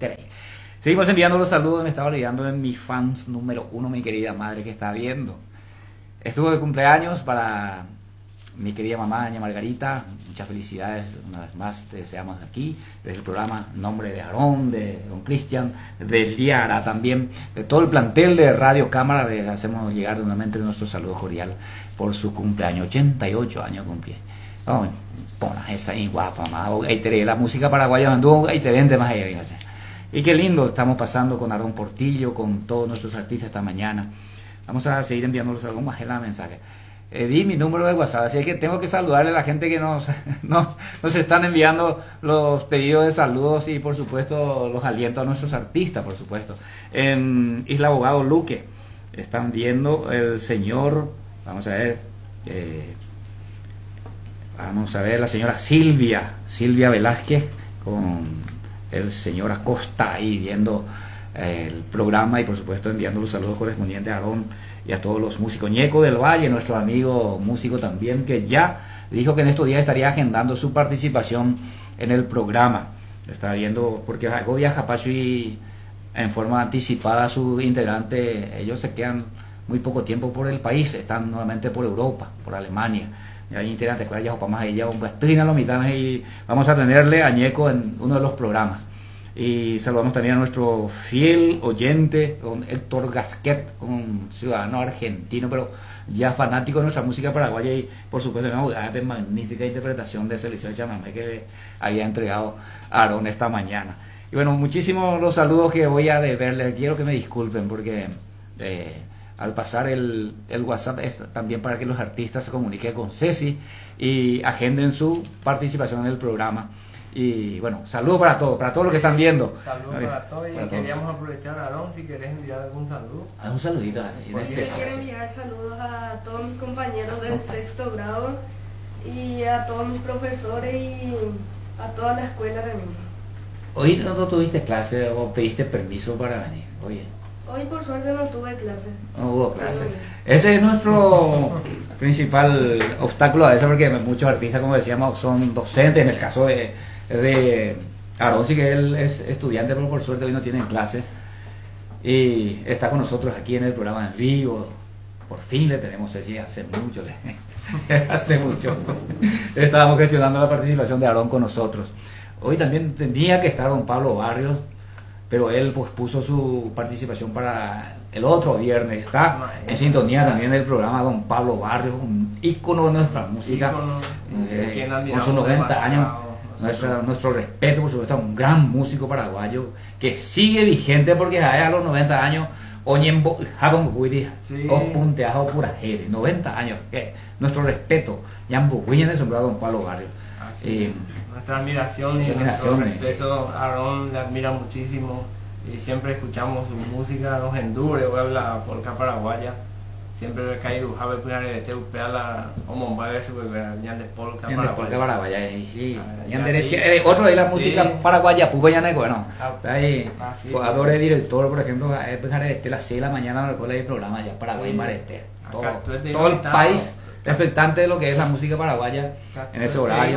Seguimos enviando los saludos, me estaba olvidando de mi fans número uno, mi querida madre que está viendo. Estuvo de cumpleaños para mi querida mamá, doña Margarita. Muchas felicidades una vez más, te deseamos aquí, desde el programa Nombre de Aarón, de don Cristian, de Liara también, de todo el plantel de Radio Cámara, le hacemos llegar nuevamente nuestro saludo cordial por su cumpleaños, 88 años cumplí. Oh, pona esa ahí guapa, más, ahí te la música paraguaya anduvo, ahí te vende más ahí, y qué lindo estamos pasando con Aarón Portillo, con todos nuestros artistas esta mañana. Vamos a seguir enviándolos algún más mensaje. Di mi número de WhatsApp, así que tengo que saludarle a la gente que nos están enviando los pedidos de saludos y por supuesto los alientos a nuestros artistas, por supuesto. En Isla Abogado Luque están viendo el señor, vamos a ver la señora Silvia Velázquez con el señor Acosta ahí viendo el programa y por supuesto enviando los saludos correspondientes a Aarón y a todos los músicos. Ñeco del Valle, nuestro amigo músico también, que ya dijo que en estos días estaría agendando su participación en el programa. Está viendo, porque algo viaja Pacho y en forma anticipada a su integrante, ellos se quedan muy poco tiempo por el país, están nuevamente por Europa, por Alemania. Y hay integrantes que ya vamos a ella, y vamos a tenerle a Ñeco en uno de los programas. Y saludamos también a nuestro fiel oyente, don Héctor Gasquet, un ciudadano argentino, pero ya fanático de nuestra música paraguaya y por supuesto de magnífica interpretación de Selección de Chamamé que le había entregado a Aarón esta mañana. Y bueno, muchísimos los saludos que voy a deberles. Quiero que me disculpen porque al pasar el WhatsApp es también para que los artistas se comuniquen con Ceci y agenden su participación en el programa. Y bueno, saludos para todos los que están viendo. Saludos para todos y queríamos aprovechar, Aarón, si querés enviar algún saludo. Un saludito así. Yo quiero enviar saludos a todos mis compañeros del sexto grado y a todos mis profesores y a toda la escuela también. Hoy no tuviste clase o pediste permiso para venir, oye. Hoy por suerte no tuve clase. No hubo clase. Ese es nuestro principal obstáculo a veces porque muchos artistas, como decíamos, son docentes. En el caso de Aarón sí que él es estudiante, pero por suerte hoy no tiene clase. Y está con nosotros aquí en el programa en vivo. Por fin le tenemos, Ceci, hace mucho. Hace mucho. Estábamos gestionando la participación de Aarón con nosotros. Hoy también tenía que estar don Pablo Barrios, pero él pues puso su participación para el otro viernes. Está en sintonía también del programa don Pablo Barrios, un ícono de nuestra música, con sus 90 años. Nuestro respeto, por supuesto, a un gran músico paraguayo que sigue vigente porque a los 90 años, punteajo pura gente, 90 años, nuestro respeto, Yambo Guiña de sombrado don Pablo Barrios. Nuestra admiración y nuestro respeto, Aarón le admira muchísimo y siempre escuchamos su música, los endure, la polca paraguaya. Siempre le cae Javier Pinar este upea o Mombaga su ñan de polca paraguaya. Sí. Otro de la música paraguaya, pues ya no bueno. Ahí, jugador de director, por ejemplo, este las 6 de la mañana en el programa ya Paraguay Marete. Todo el país expectante de lo que es la música paraguaya en ese horario.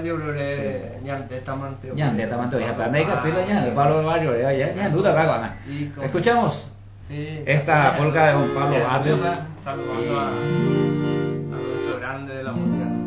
Escuchamos esta polca de don Pablo Barrios. Saludando a nuestro grande de la música.